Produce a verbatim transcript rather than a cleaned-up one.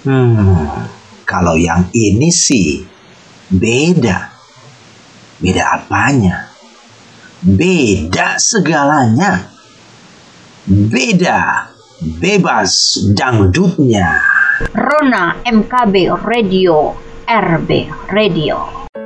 Hmm, kalau yang ini sih beda. Beda apanya? Beda segalanya. Beda, bebas dangdutnya. Rona M K B Radio, R B Radio.